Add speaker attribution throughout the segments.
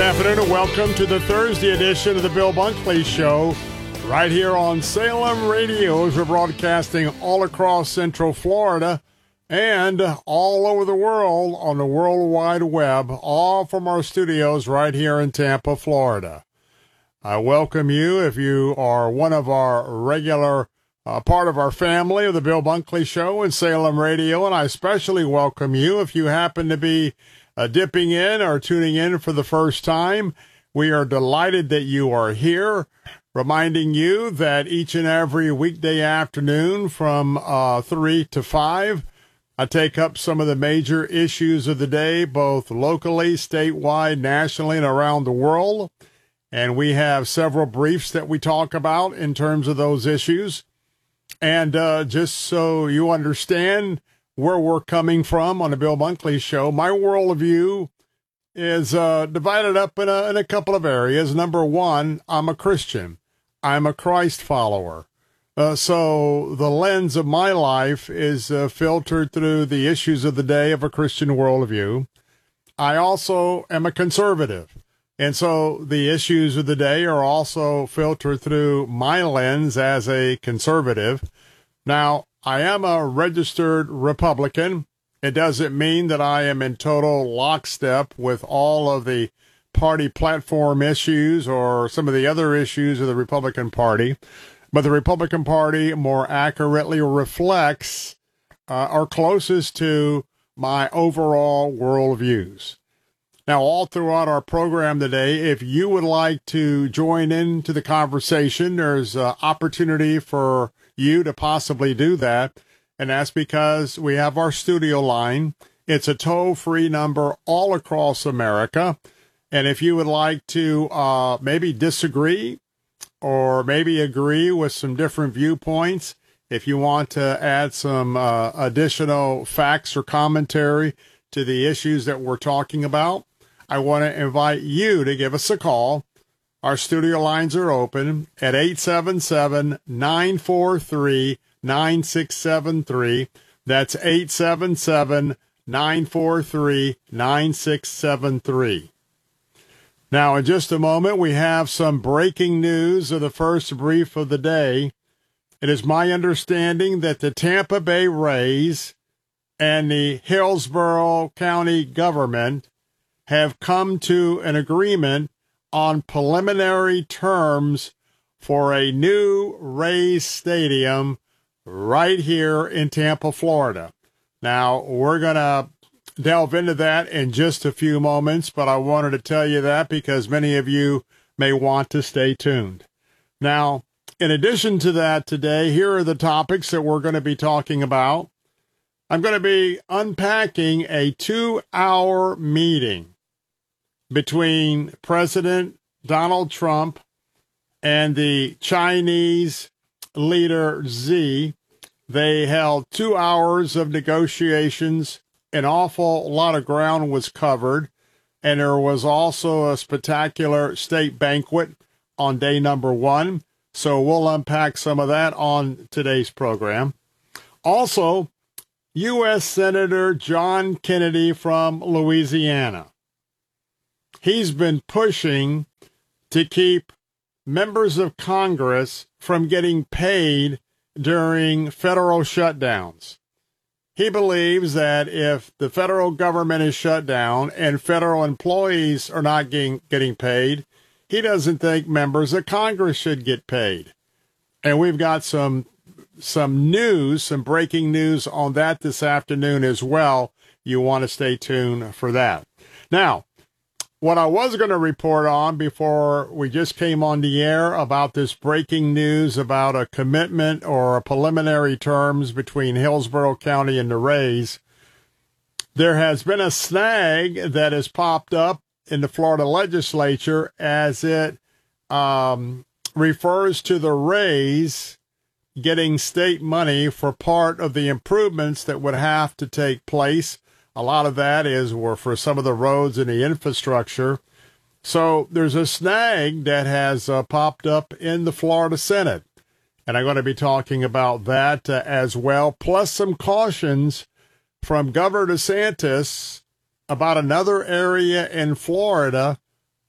Speaker 1: afternoon and welcome to the Thursday edition of the Bill Bunkley Show right here on Salem Radio as we're broadcasting all across Central Florida and all over the world on the World Wide Web, all from our studios right here in Tampa, Florida. I welcome you if you are one of our regular part of our family of the Bill Bunkley Show and Salem Radio, and I especially welcome you if you happen to be dipping in or tuning in for the first time. We are delighted that you are here, reminding you that each and every weekday afternoon from 3 to 5, I take up some of the major issues of the day, both locally, statewide, nationally, and around the world. And we have several briefs that we talk about in terms of those issues. And just so you understand where we're coming from on the Bill Bunkley Show, my worldview is divided up in a couple of areas. Number one, I'm a Christian. I'm a Christ follower. So the lens of my life is filtered through the issues of the day of a Christian worldview. I also am a conservative. And so the issues of the day are also filtered through my lens as a conservative. Now, I am a registered Republican. It doesn't mean that I am in total lockstep with all of the party platform issues or some of the other issues of the Republican Party. But the Republican Party more accurately reflects or closest to my overall worldviews. Now, all throughout our program today, if you would like to join into the conversation, there's opportunity for you to possibly do that. And that's because we have our studio line. It's a toll-free number all across America. And if you would like to maybe disagree or maybe agree with some different viewpoints, if you want to add some additional facts or commentary to the issues that we're talking about, I want to invite you to give us a call. Our studio lines are open at 877-943-9673. That's 877-943-9673. Now, in just a moment, we have some breaking news of the first brief of the day. It is my understanding that the Tampa Bay Rays and the Hillsborough County government have come to an agreement on preliminary terms for a new Rays stadium right here in Tampa, Florida. Now, we're going to delve into that in just a few moments, but I wanted to tell you that because many of you may want to stay tuned. Now, in addition to that today, here are the topics that we're going to be talking about. I'm going to be unpacking a 2-hour meeting between President Donald Trump and the Chinese leader Xi. They held 2 hours of negotiations. An awful lot of ground was covered, and there was also a spectacular state banquet on day number one. So we'll unpack some of that on today's program. Also, U.S. Senator John Kennedy from Louisiana. He's been pushing to keep members of Congress from getting paid during federal shutdowns. He believes that if the federal government is shut down and federal employees are not getting paid, he doesn't think members of Congress should get paid. And we've got some news, some breaking news on that this afternoon as well. You want to stay tuned for that. Now, what I was going to report on before we just came on the air about this breaking news about a commitment or a preliminary terms between Hillsborough County and the Rays, there has been a snag that has popped up in the Florida legislature as it refers to the Rays getting state money for part of the improvements that would have to take place. A lot of that were for some of the roads and the infrastructure. So there's a snag that has popped up in the Florida Senate. And I'm going to be talking about that as well, plus some cautions from Governor DeSantis about another area in Florida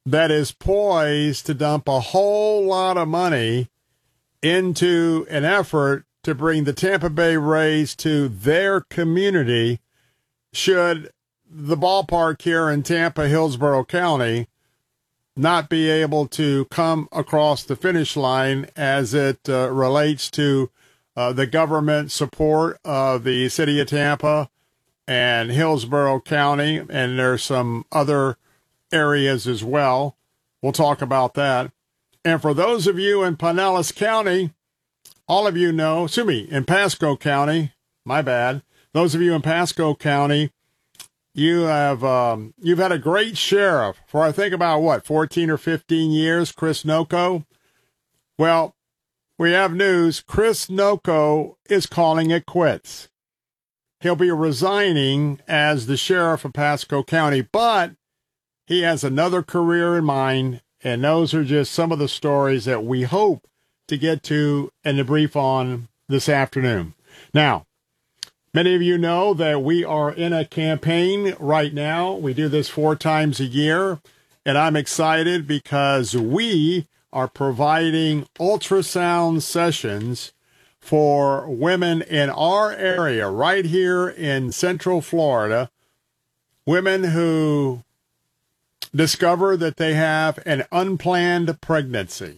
Speaker 1: that is poised to dump a whole lot of money into an effort to bring the Tampa Bay Rays to their community should the ballpark here in Tampa, Hillsborough County, not be able to come across the finish line as it relates to the government support of the city of Tampa and Hillsborough County, and there's some other areas as well. We'll talk about that. And for those of you in Pinellas County, all of you know, in Pasco County, my bad. Those of you in Pasco County, you've had a great sheriff for, I think, about 14 or 15 years, Chris Noco. Well, we have news. Chris Noco is calling it quits. He'll be resigning as the sheriff of Pasco County, but he has another career in mind, and those are just some of the stories that we hope to get to and to brief on this afternoon. Now, many of you know that we are in a campaign right now. We do this 4 times a year, and I'm excited because we are providing ultrasound sessions for women in our area right here in Central Florida, women who discover that they have an unplanned pregnancy.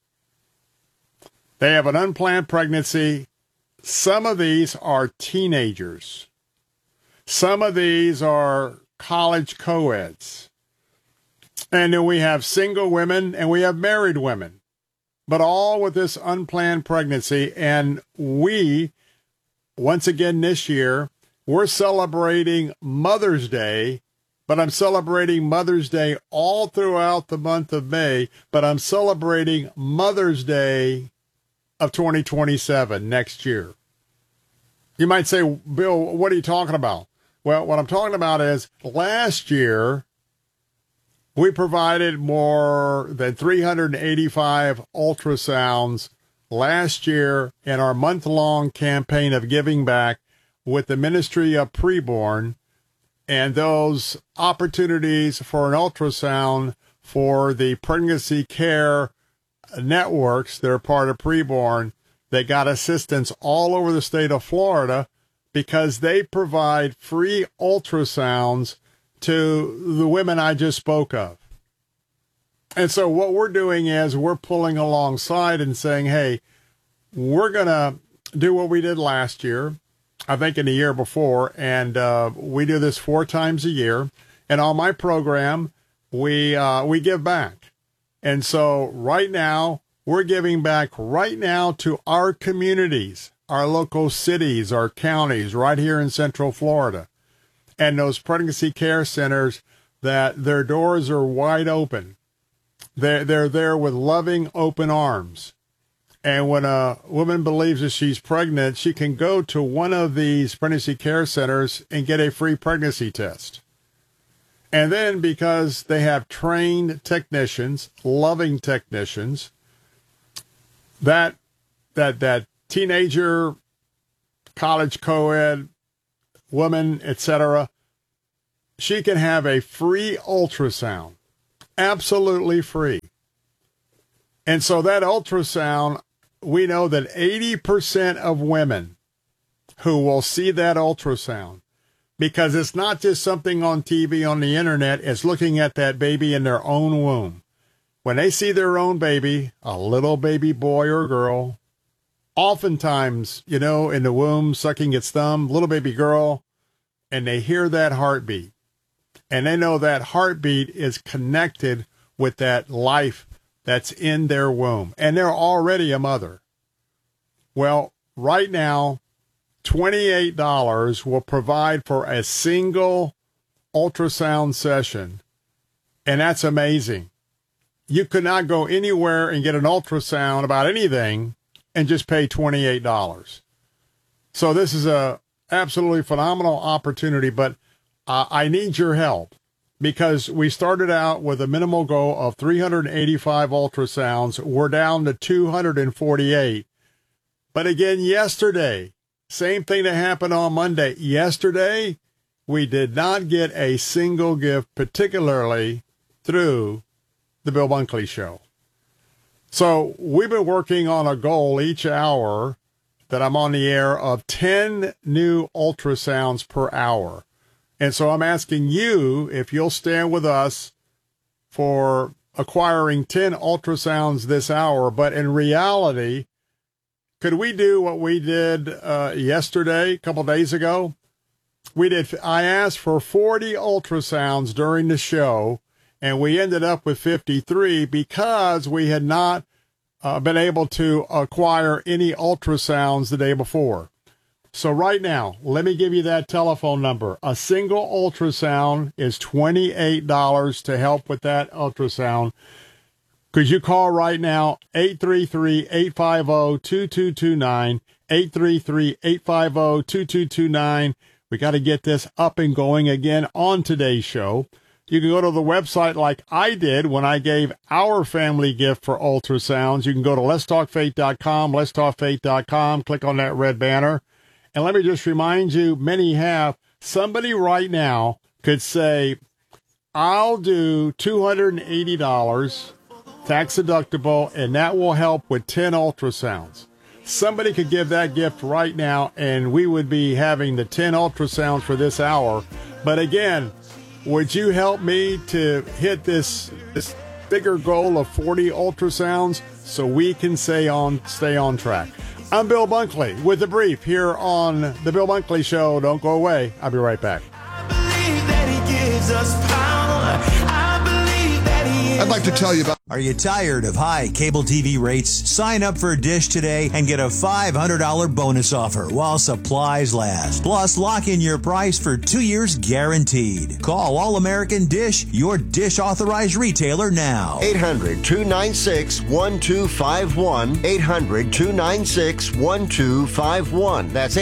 Speaker 1: They have an unplanned pregnancy. Some of these are teenagers. Some of these are college co-eds. And then we have single women and we have married women, but all with this unplanned pregnancy. And we, once again this year, we're celebrating Mother's Day, but I'm celebrating Mother's Day all throughout the month of May, but I'm celebrating Mother's Day of 2027 next year. You might say, Bill, what are you talking about? Well, what I'm talking about is last year, we provided more than 385 ultrasounds last year in our month-long campaign of giving back with the Ministry of Preborn, and those opportunities for an ultrasound for the pregnancy care networks that are part of Preborn, they got assistance all over the state of Florida because they provide free ultrasounds to the women I just spoke of. And so what we're doing is we're pulling alongside and saying, hey, we're going to do what we did last year, I think in the year before, and we do this 4 times a year. And on my program, we give back. And so right now, we're giving back right now to our communities, our local cities, our counties right here in Central Florida. And those pregnancy care centers that their doors are wide open. They're there with loving, open arms. And when a woman believes that she's pregnant, she can go to one of these pregnancy care centers and get a free pregnancy test. And then because they have trained technicians, loving technicians, that teenager, college co-ed, woman, etc., she can have a free ultrasound, absolutely free. And so that ultrasound, we know that 80% of women who will see that ultrasound, because it's not just something on TV, on the internet, it's looking at that baby in their own womb. When they see their own baby, a little baby boy or girl, oftentimes, in the womb, sucking its thumb, little baby girl, and they hear that heartbeat. And they know that heartbeat is connected with that life that's in their womb. And they're already a mother. Well, right now, $28 will provide for a single ultrasound session. And that's amazing. You could not go anywhere and get an ultrasound about anything and just pay $28. So this is a absolutely phenomenal opportunity, but I need your help because we started out with a minimal goal of 385 ultrasounds. We're down to 248. But again, yesterday, same thing that happened on Monday. Yesterday, we did not get a single gift, particularly through The Bill Bunkley Show. So we've been working on a goal each hour that I'm on the air of 10 new ultrasounds per hour. And so I'm asking you if you'll stand with us for acquiring 10 ultrasounds this hour. But in reality, could we do what we did yesterday, a couple days ago? I asked for 40 ultrasounds during the show, and we ended up with 53 because we had not been able to acquire any ultrasounds the day before. So right now, let me give you that telephone number. A single ultrasound is $28 to help with that ultrasound. Could you call right now, 833-850-2229, 833-850-2229. We got to get this up and going again on today's show. You can go to the website like I did when I gave our family gift for ultrasounds. You can go to letstalkfaith.com, letstalkfaith.com, click on that red banner. And let me just remind you, many have. Somebody right now could say, I'll do $280, tax deductible, and that will help with 10 ultrasounds. Somebody could give that gift right now, and we would be having the 10 ultrasounds for this hour. But again, would you help me to hit this bigger goal of 40 ultrasounds so we can stay on track? I'm Bill Bunkley with the brief here on The Bill Bunkley Show. Don't go away. I'll be right back.
Speaker 2: I believe that he gives us power. I believe that he
Speaker 3: I'd like to tell you about...
Speaker 4: Are you tired of high cable TV rates? Sign up for Dish today and get a $500 bonus offer while supplies last. Plus, lock in your price for 2 years guaranteed. Call All-American Dish, your Dish authorized retailer now.
Speaker 5: 800-296-1251. 800-296-1251. That's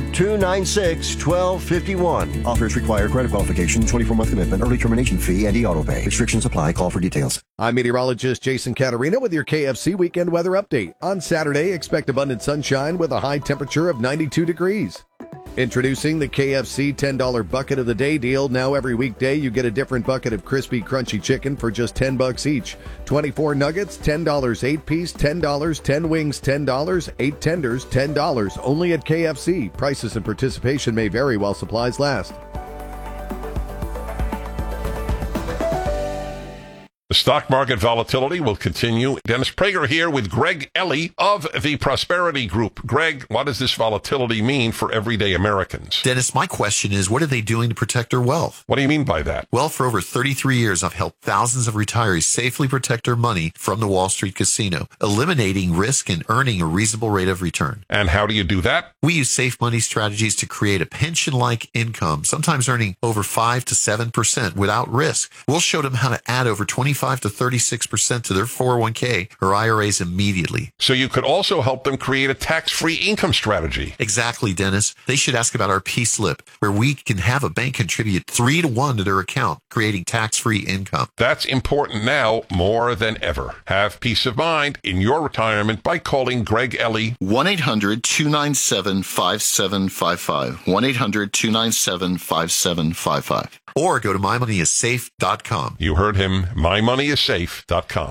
Speaker 5: 800-296-1251.
Speaker 6: Offers require credit qualification, 24-month commitment, early termination fee, and e-auto pay. Restrictions apply. Call for details.
Speaker 3: I'm meteorologist Jason Caterina with your KFC Weekend Weather Update. On Saturday, expect abundant sunshine with a high temperature of 92 degrees. Introducing the KFC $10 Bucket of the Day deal. Now every weekday, you get a different bucket of crispy, crunchy chicken for just $10 each. 24 nuggets, $10, 8 piece, $10, 10 wings, $10, 8 tenders, $10. Only at KFC. Prices and participation may vary while supplies last.
Speaker 7: The stock market volatility will continue. Dennis Prager here with Greg Ellie of the Prosperity Group. Greg, what does this volatility mean for everyday Americans?
Speaker 8: Dennis, my question is, what are they doing to protect their wealth?
Speaker 7: What do you mean by that?
Speaker 8: Well, for over 33 years, I've helped thousands of retirees safely protect their money from the Wall Street casino, eliminating risk and earning a reasonable rate of return.
Speaker 7: And how do you do that?
Speaker 8: We use safe money strategies to create a pension-like income, sometimes earning over 5 to 7% without risk. We'll show them how to add over 25 to 36% to their 401k or IRAs immediately.
Speaker 7: So you could also help them create a tax-free income strategy.
Speaker 8: Exactly, Dennis. They should ask about our P-Slip, where we can have a bank contribute 3-to-1 to their account, creating tax-free income.
Speaker 7: That's important now more than ever. Have peace of mind in your retirement by calling Greg Ellie.
Speaker 9: 1-800-297-5755. 1-800-297-5755.
Speaker 8: Or go to mymoneyissafe.com.
Speaker 7: You heard him, mymoneyissafe.com.